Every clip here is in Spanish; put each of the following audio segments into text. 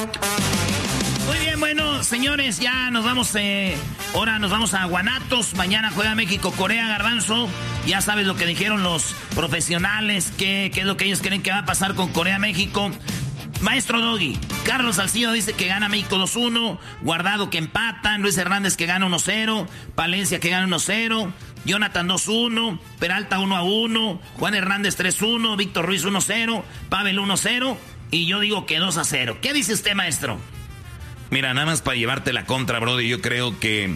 Muy bien, bueno, señores, ya nos vamos, ahora nos vamos a Guanatos. Mañana juega México-Corea, Garbanzo. Ya sabes lo que dijeron los profesionales, qué es lo que ellos creen que va a pasar con Corea-México. Maestro Doggy, Carlos Salcido dice que gana México 2-1, Guardado que empata, Luis Hernández que gana 1-0, Palencia que gana 1-0, Jonathan 2-1, Peralta 1-1, Juan Hernández 3-1, Víctor Ruiz 1-0, Pavel 1-0 y yo digo que 2-0. ¿Qué dice usted, maestro? Mira, nada más para llevarte la contra, Brody, yo creo que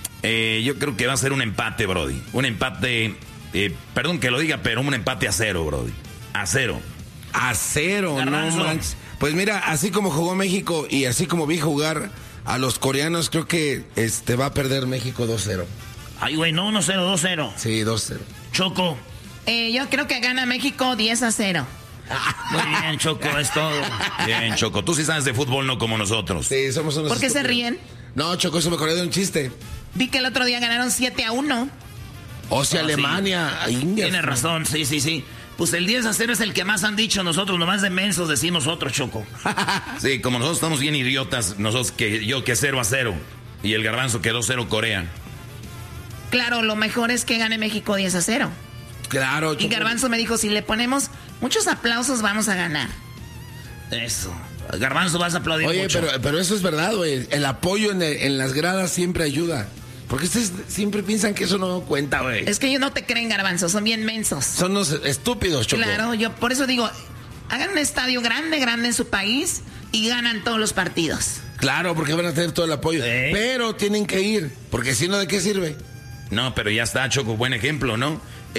va a ser un empate, Brody. Un empate, perdón que lo diga, pero un empate a 0, Brody. A 0. A 0, no manches. Pues mira, así como jugó México y así como vi jugar a los coreanos, creo que va a perder México 2-0. Ay, güey, no, 1-0, 2-0. Sí, 2-0. Choco. Yo creo que gana México 10-0. Muy bien, Choco, es todo. Bien, Choco, tú sí sabes de fútbol, no como nosotros. Sí, somos unos ¿Por qué se ríen? No, Choco, eso me acordé de un chiste. Vi que el otro día ganaron 7-1. O sea, Alemania. Sí. Tiene razón, sí. Pues el 10-0 es el que más han dicho nosotros, nomás de mensos decimos otro, Choco. Sí, como nosotros estamos bien idiotas, nosotros que 0-0 y el Garbanzo que 2-0 Corea. Claro, lo mejor es que gane México 10-0. Claro, Choco. Y Garbanzo me dijo, si le ponemos muchos aplausos vamos a ganar. Eso. Garbanzo, vas a aplaudir mucho. Oye, pero eso es verdad, güey. El apoyo en las gradas siempre ayuda. Porque ustedes siempre piensan que eso no cuenta, güey. Es que ellos no te creen, Garbanzo, son bien mensos. Son unos estúpidos, Choco. Claro, yo por eso digo, hagan un estadio grande en su país y ganan todos los partidos. Claro, porque van a tener todo el apoyo. Pero tienen que ir, porque si no, ¿de qué sirve? No, pero ya está, Choco, buen ejemplo, ¿no?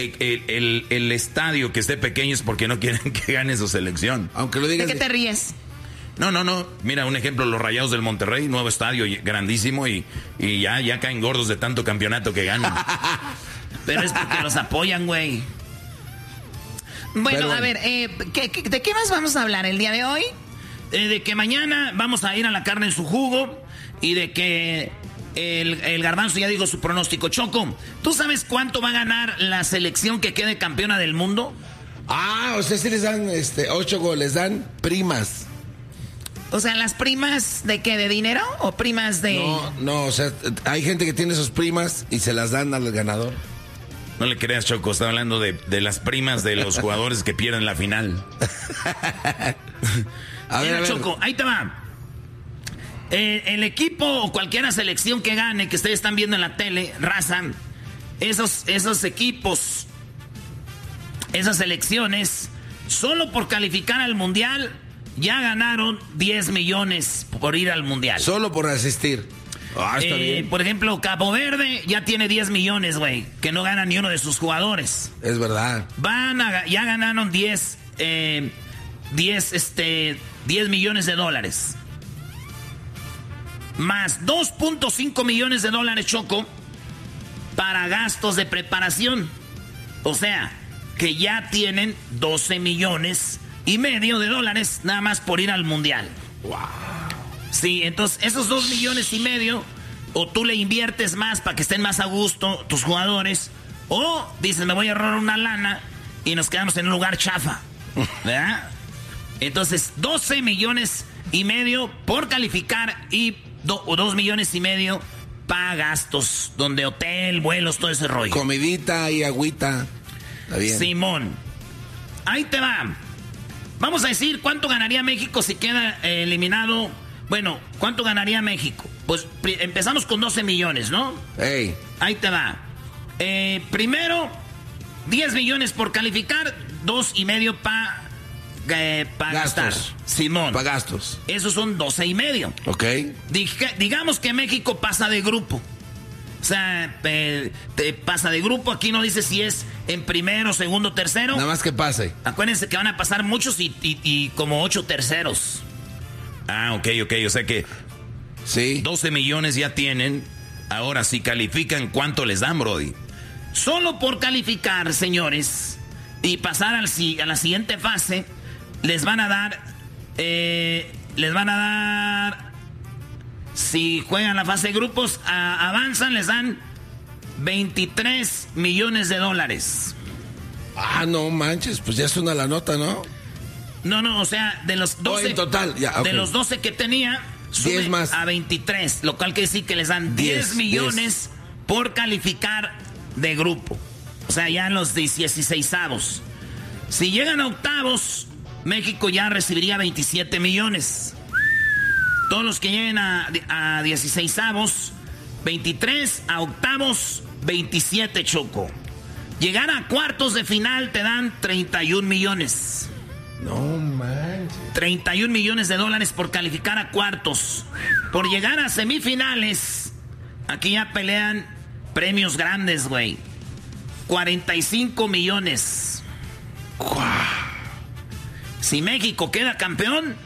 El estadio que esté pequeño es porque no quieren que gane su selección. Aunque lo digas. ¿De qué te ríes? No. Mira, un ejemplo, los Rayados del Monterrey, nuevo estadio grandísimo y ya caen gordos de tanto campeonato que ganan. Pero es porque los apoyan, güey. Bueno, a ver, ¿de qué más vamos a hablar el día de hoy? De que mañana vamos a ir a la carne en su jugo y de que el Garbanzo ya dijo su pronóstico. Choco, ¿tú sabes cuánto va a ganar la selección que quede campeona del mundo? O sea, si les dan 8 goles, dan primas. O sea, ¿las primas de qué? ¿De dinero o primas de...? No, o sea, hay gente que tiene sus primas y se las dan al ganador. No le creas, Choco, está hablando de las primas de los jugadores que pierden la final. a ver. Choco, ahí te va. El equipo o cualquier selección que gane, que ustedes están viendo en la tele, raza, esos equipos, esas selecciones, solo por calificar al mundial, ya ganaron 10 millones por ir al mundial. Solo por asistir. Está bien. Por ejemplo, Cabo Verde ya tiene 10 millones, güey, que no gana ni uno de sus jugadores. Es verdad. Ya ganaron 10 millones de dólares. Más 2.5 millones de dólares, Choco, para gastos de preparación. O sea, que ya tienen 12 millones y medio de dólares nada más por ir al mundial. Wow. Sí, entonces esos 2 millones y medio, o tú le inviertes más para que estén más a gusto tus jugadores, o dices, me voy a ahorrar una lana y nos quedamos en un lugar chafa, ¿verdad? Entonces, 12 millones y medio por calificar y 2 millones y medio para gastos, donde hotel, vuelos, todo ese rollo. Comidita y agüita. Está bien. Simón, ahí te va. Vamos a decir cuánto ganaría México si queda eliminado. Bueno, ¿cuánto ganaría México? Pues empezamos con 12 millones, ¿no? Ey. Ahí te va. Primero, 10 millones por calificar, 2.5 para gastar. Simón. Para gastos. Esos son 12.5. Ok. Digamos que México pasa de grupo. O sea, te pasa de grupo. Aquí no dice si es en primero, segundo, tercero. Nada más que pase. Acuérdense que van a pasar muchos y como 8 terceros. Ok. O sea que sí. 12 millones ya tienen. Ahora, si califican, ¿cuánto les dan, Brody? Solo por calificar, señores, y pasar a la siguiente fase, les van a dar... si juegan la fase de grupos, avanzan, les dan 23 millones de dólares. No manches, pues ya es una la nota, ¿no? No, o sea, de los 12... en total, ya, okay. De los 12 que tenía, sube más a 23, lo cual quiere decir que les dan 10 millones por calificar de grupo. O sea, ya en los 16avos. Si llegan a octavos, México ya recibiría 27 millones. Todos los que lleguen a 16avos, 23, a octavos, 27, Choco. Llegar a cuartos de final te dan 31 millones. No manches. 31 millones de dólares por calificar a cuartos. Por llegar a semifinales, aquí ya pelean premios grandes, güey. 45 millones. Si México queda campeón,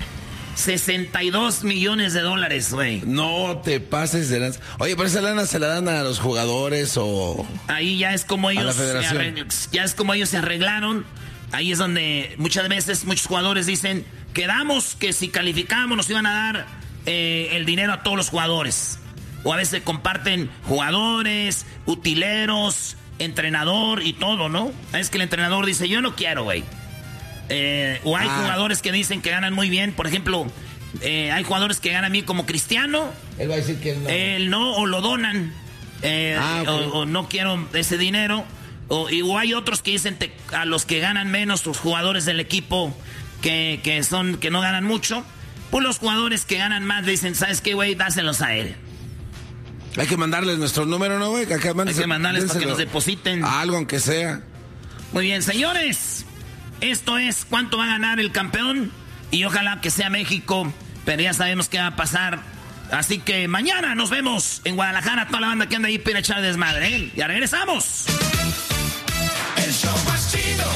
62 millones de dólares, güey. No te pases de lanza. Oye, pero esa lana se la dan a los jugadores o... Ahí ya es como ellos... A la federación. Ya es como ellos se arreglaron. Ahí es donde muchas veces muchos jugadores dicen, quedamos que si calificamos nos iban a dar el dinero a todos los jugadores. O a veces comparten jugadores, utileros, entrenador y todo, ¿no? Es que el entrenador dice, yo no quiero, güey. O hay jugadores que dicen que ganan muy bien. Por ejemplo, hay jugadores que ganan bien como Cristiano. Él va a decir que él no. Él no, o lo donan. Okay. o no quiero ese dinero. O hay otros que dicen a los que ganan menos, los jugadores del equipo que no ganan mucho. Pues los jugadores que ganan más dicen, ¿sabes qué, güey? Dáselos a él. Hay que mandarles nuestro número, ¿no, güey? Hay que mandarles para que nos depositen. Algo, aunque sea. Muy bien, señores. Esto es cuánto va a ganar el campeón. Y ojalá que sea México. Pero ya sabemos qué va a pasar. Así que mañana nos vemos en Guadalajara. Toda la banda que anda ahí para echar desmadre, ¿eh? Ya regresamos. El show más chido.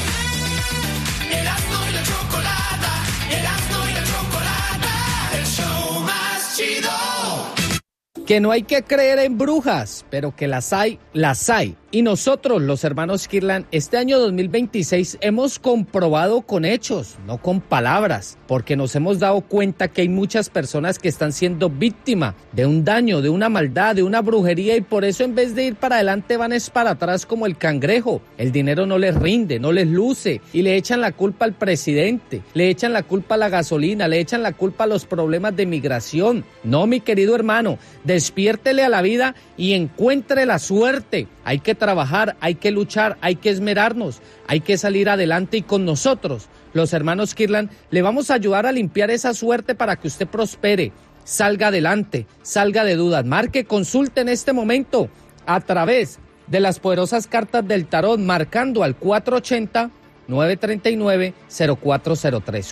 Erasmo y la chocolata. Erasmo y la chocolata. El show más chido. Que no hay que creer en brujas, pero que las hay, las hay. Y nosotros, los hermanos Kirlan, este año 2026 hemos comprobado con hechos, no con palabras, porque nos hemos dado cuenta que hay muchas personas que están siendo víctimas de un daño, de una maldad, de una brujería, y por eso en vez de ir para adelante van es para atrás como el cangrejo. El dinero no les rinde, no les luce, y le echan la culpa al presidente, le echan la culpa a la gasolina, le echan la culpa a los problemas de migración. No, mi querido hermano, despiértele a la vida y encuentre la suerte. Hay que trabajar, hay que luchar, hay que esmerarnos, hay que salir adelante, y con nosotros, los hermanos Kirlan, le vamos a ayudar a limpiar esa suerte para que usted prospere, salga adelante, salga de dudas. Marque, consulte en este momento a través de las poderosas cartas del tarot, marcando al 480-939-0403.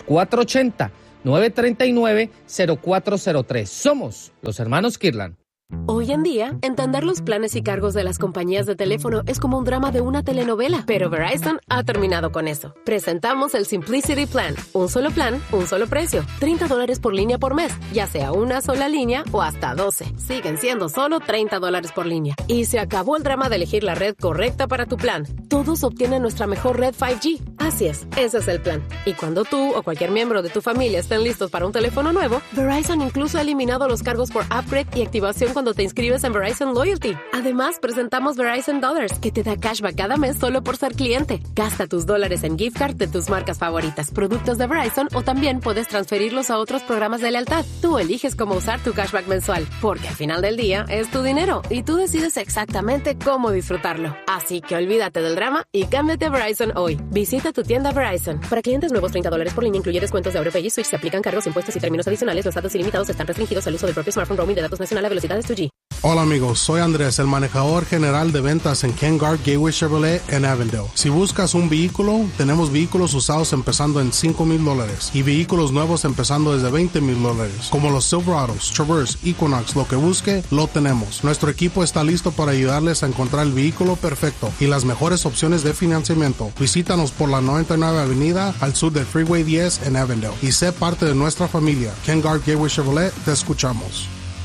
480-939-0403. Somos los hermanos Kirlan. Hoy en día, entender los planes y cargos de las compañías de teléfono es como un drama de una telenovela, pero Verizon ha terminado con eso. Presentamos el Simplicity Plan, un solo plan, un solo precio, $30 por línea por mes, ya sea una sola línea o hasta 12. Siguen siendo solo $30 por línea. Y se acabó el drama de elegir la red correcta para tu plan. Todos obtienen nuestra mejor red 5G. Así es, ese es el plan. Y cuando tú o cualquier miembro de tu familia estén listos para un teléfono nuevo, Verizon incluso ha eliminado los cargos por upgrade y activación cuando te inscribes en Verizon Loyalty. Además, presentamos Verizon Dollars, que te da cashback cada mes solo por ser cliente. Gasta tus dólares en gift card de tus marcas favoritas, productos de Verizon, o también puedes transferirlos a otros programas de lealtad. Tú eliges cómo usar tu cashback mensual, porque al final del día es tu dinero y tú decides exactamente cómo disfrutarlo. Así que olvídate del drama y cámbiate a Verizon hoy. Visita tu tienda Verizon. Para clientes nuevos, $30 por línea, incluye descuentos de AuroPay y Switch. Se aplican cargos, impuestos y términos adicionales. Los datos ilimitados están restringidos al uso del propio smartphone. Roaming de datos nacional a velocidades 2G. Hola amigos, soy Andrés, el manejador general de ventas en Ken Garff Gateway Chevrolet en Avondale. Si buscas un vehículo, tenemos vehículos usados empezando en $5,000 y vehículos nuevos empezando desde $20,000. Como los Silverados, Traverse, Equinox, lo que busque, lo tenemos. Nuestro equipo está listo para ayudarles a encontrar el vehículo perfecto y las mejores opciones de financiamiento. Visítanos por la 99 Avenida al sur del Freeway 10 en Avondale y sé parte de nuestra familia. Ken Garff Gateway Chevrolet, te escuchamos.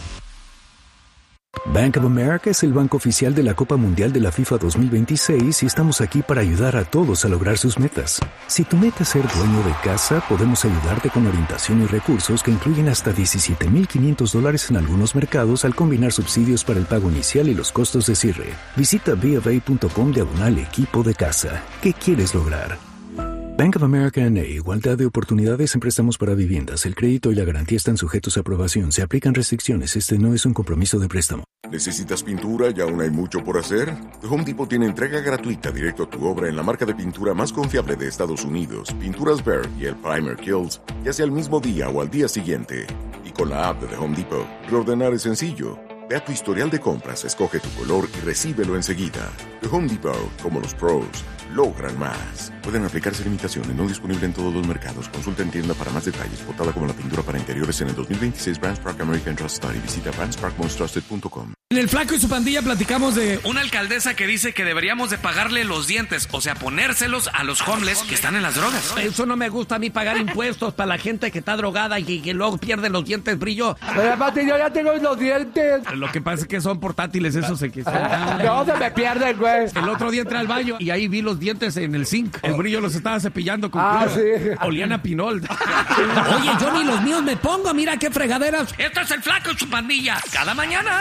Bank of America es el banco oficial de la Copa Mundial de la FIFA 2026 y estamos aquí para ayudar a todos a lograr sus metas. Si tu meta es ser dueño de casa, podemos ayudarte con orientación y recursos que incluyen hasta $17,500 en algunos mercados al combinar subsidios para el pago inicial y los costos de cierre. Visita BofA.com/equipo de casa. ¿Qué quieres lograr? Bank of America N.A. Igualdad de oportunidades en préstamos para viviendas. El crédito y la garantía están sujetos a aprobación. Se aplican restricciones. Este no es un compromiso de préstamo. ¿Necesitas pintura y aún hay mucho por hacer? The Home Depot tiene entrega gratuita directo a tu obra en la marca de pintura más confiable de Estados Unidos, Pinturas Behr y el Primer Kills, ya sea el mismo día o al día siguiente. Y con la app de The Home Depot, reordenar es sencillo. Ve a tu historial de compras, escoge tu color y recíbelo enseguida. The Home Depot, como los pros, logran más. Pueden aplicarse limitaciones, no disponible en todos los mercados. Consulta en tienda para más detalles. Votada como la pintura para interiores en el 2026 Brands Park American Trust Study. Visita brandsparkmonstrusted.com. En el Flaco y su pandilla platicamos de una alcaldesa que dice que deberíamos de pagarle los dientes, o sea, ponérselos a los homeless que están en las drogas. Eso no me gusta a mí, pagar impuestos para la gente que está drogada y que luego pierde los dientes brillo. Pero aparte yo ya tengo los dientes. Lo que pasa es que son portátiles esos que son. No, se me pierden, güey. El otro día entré al baño y ahí vi los dientes en el zinc. El brillo los estaba cepillando con cloro. Sí. Olían a pinol. Oye, yo ni los míos me pongo, mira qué fregaderas. Esto es el Flaco y su pandilla. Cada mañana.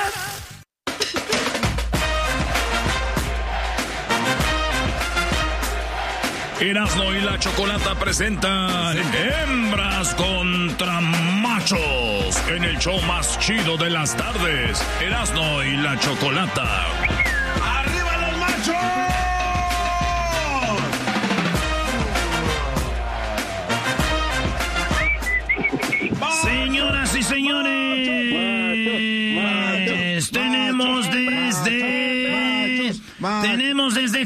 Erasmo y la Chocolata presentan Hembras contra Machos en el show más chido de las tardes. Erasmo y la Chocolata. ¡Arriba los machos! Señoras y señores, tenemos desde